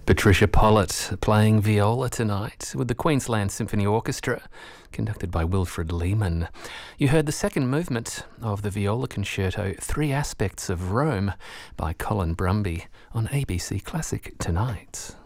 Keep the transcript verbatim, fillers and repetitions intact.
Patricia Pollitt playing viola tonight with the Queensland Symphony Orchestra, conducted by Wilfred Lehman. You heard the second movement of the viola concerto Three Aspects of Rome by Colin Brumby on A B C Classic tonight.